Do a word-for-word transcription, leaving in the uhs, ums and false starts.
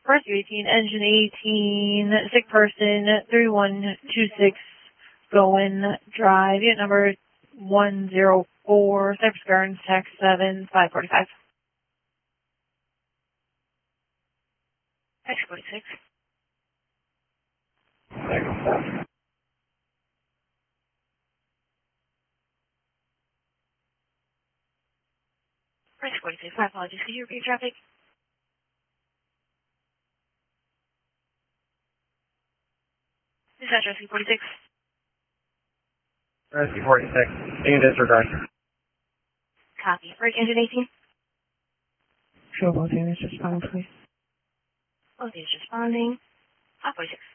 Rescue eighteen, engine eighteen, sick person, three one two six, going, drive, unit number one zero four, Cypress Gardens, tax seven, five forty-five. Tax forty-six. Tax forty-six, my apologies. Can you repeat traffic? Dispatch Rescue forty-six. Rescue forty-six, in disregard. Copy. Break engine eighteen. Sure, both units responding, please. Both units responding. five forty-six.